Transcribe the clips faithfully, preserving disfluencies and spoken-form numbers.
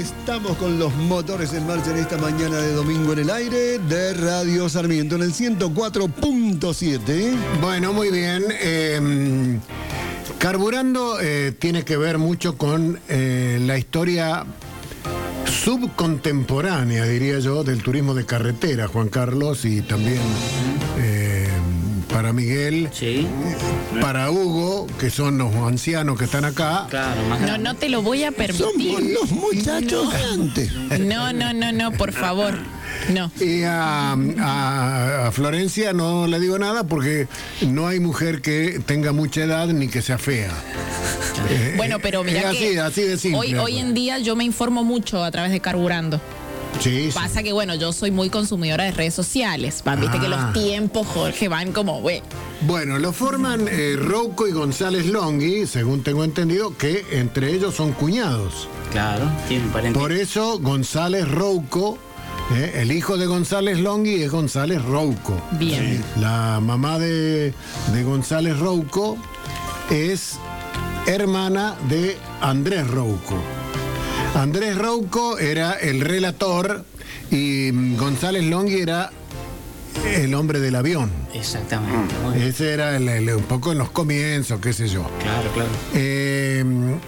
Estamos con los motores en marcha en esta mañana de domingo en el aire de Radio Sarmiento en el ciento cuatro punto siete. Bueno, muy bien. Eh, carburando eh, tiene que ver mucho con eh, la historia subcontemporánea, diría yo, del turismo de carretera, Juan Carlos, y también eh, para Miguel, sí. Para Hugo, que son los ancianos que están acá. Claro, más No, no te lo voy a permitir. Somos los muchachos de antes. No, no, no, no, por favor. No. Y a, a, a Florencia no le digo nada porque no hay mujer que tenga mucha edad ni que sea fea. Eh, Bueno, pero mira es así, que así de simple. hoy, hoy en día yo me informo mucho a través de Carburando. Sí, sí. Pasa que, bueno, yo soy muy consumidora de redes sociales. Va, Viste Ah. que los tiempos, Jorge, van como, güey. Bueno, lo forman eh, Rouco y González Longhi, según tengo entendido, que entre ellos son cuñados. Claro, tienen parentesco. Por eso González Rouco, eh, el hijo de González Longhi es González Rouco. Bien. La mamá de, de González Rouco es hermana de Andrés Rouco. Andrés Rouco era el relator y González Longhi era el hombre del avión. Exactamente. Muy bien. Ese era el- el- un poco en los comienzos, qué sé yo. Claro, claro. Eh,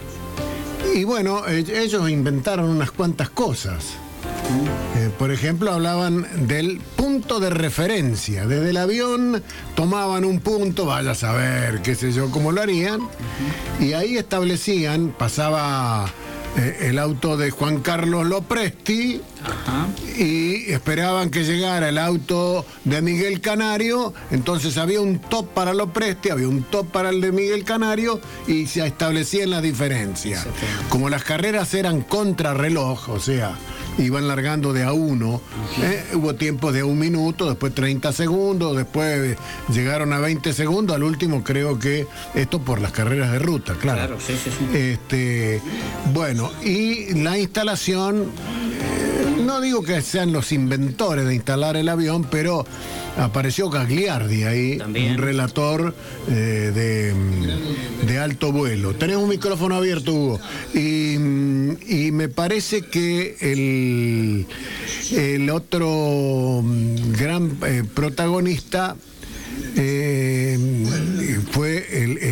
y bueno, eh, ellos inventaron unas cuantas cosas. Eh, por ejemplo, hablaban del punto de referencia. Desde el avión tomaban un punto, vaya a saber, qué sé yo, cómo lo harían. Y ahí establecían, pasaba eh, el auto de Juan Carlos Lopresti Ajá. y esperaban que llegara el auto de Miguel Canario, entonces había un top para Lopresti, había un top para el de Miguel Canario y se establecían las diferencias. Exactamente. Como las carreras eran contrarreloj, o sea, iban largando de a uno, ¿eh? Hubo tiempos de un minuto, después treinta segundos, después llegaron a veinte segundos, al último creo que esto por las carreras de ruta, claro. Claro, sí, sí, sí. Este, bueno, y la instalación, eh, no digo que sean los inventores de instalar el avión, pero apareció Gagliardi ahí, También. un relator eh, de, de alto vuelo. Tenés un micrófono abierto, Hugo. Y, y me parece que el, el otro gran eh, protagonista eh, fue el, el